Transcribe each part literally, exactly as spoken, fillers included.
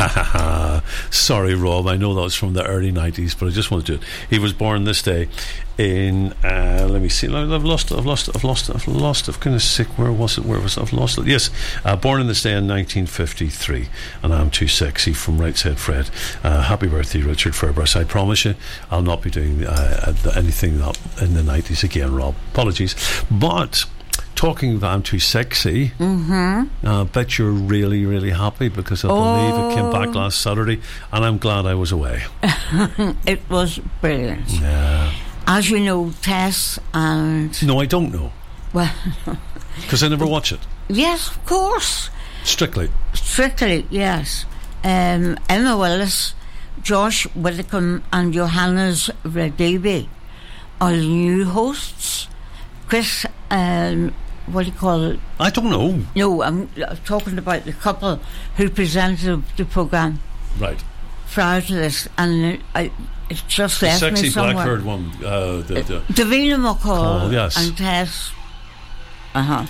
Sorry, Rob, I know that was from the early nineties, but I just wanted to do it. He was born this day in uh, let me see, I've lost I've lost I've lost I've lost I've kind of sick where was it where was it? I've lost it yes uh, born in this day in nineteen fifty-three, and I'm too sexy from Right Said Fred. Uh, happy birthday, Richard Fairbrass. I promise you I'll not be doing uh, anything that in the nineties again, Rob. Apologies. But talking of I'm too sexy, mm-hmm. I uh, bet you're really really happy, because I oh. believe it came back last Saturday, and I'm glad I was away. It was brilliant. Yeah. As you know, Tess and... No, I don't know. Well... Because I never watch it. Yes, of course. Strictly. Strictly, yes. Um, Emma Willis, Josh Widdicombe and Johannes Radibi are the new hosts. Chris, um, what do you call it? I don't know. No, I'm, I'm talking about the couple who presented the programme. Right. Prior to this, and I, it just the left sexy me somewhere. black-haired one, uh, the, the Davina McCall, oh, yes. and Tess. Uh-huh.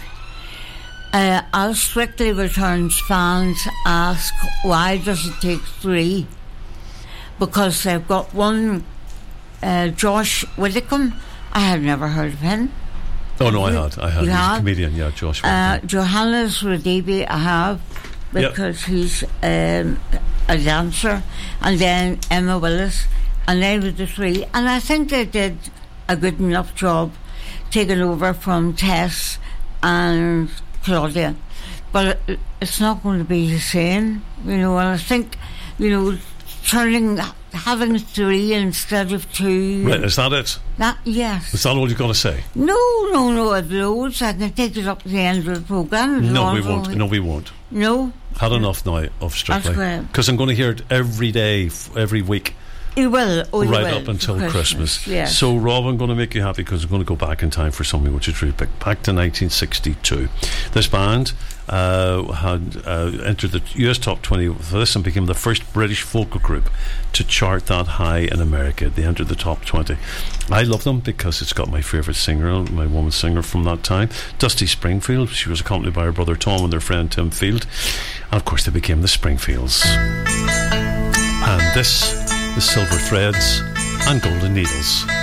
Uh, Al Strictly Returns fans ask, why does it take three? Because they've got one, uh, Josh Widdicombe. I had never heard of him. Oh no, I had. I had. You He's have? a comedian, yeah, Josh Uh, Widdicombe. Johannes Radibi, I have, because yep. he's um, a dancer, and then Emma Willis, and they were the three, and I think they did a good enough job taking over from Tess and Claudia, but it, it's not going to be the same, you know. And I think, you know, turning having three instead of two. Right, is that it? That yes. Is that all you've got to say? No, no, no. I've loads. I can take it up to the end of the programme. No, we won't. No, we won't. No. Had enough now of Strictly. That's great. Because I'm going to hear it every day, f- every week. You will. Oh, you right will, up until Christmas. Christmas. Yes. So, Rob, I'm going to make you happy, because I'm going to go back in time for something which is really big. Back to nineteen sixty-two. This band uh, had uh, entered the U S top twenty for this and became the first British vocal group to chart that high in America. They entered the top twenty. I love them because it's got my favourite singer, my woman singer from that time, Dusty Springfield. She was accompanied by her brother Tom and their friend Tim Field. And of course, they became the Springfields. And this, the Silver Threads and Golden Needles.